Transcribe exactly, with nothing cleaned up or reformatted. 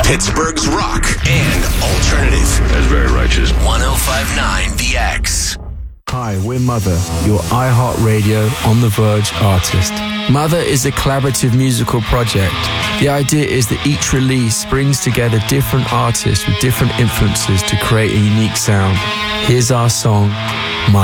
Pittsburgh's rock and alternative. That's very righteous. one oh five point nine The X. Hi, we're Mother, your iHeartRadio On The Verge artist. Mother is a collaborative musical project. The idea is that each release brings together different artists with different influences to create a unique sound. Here's our song,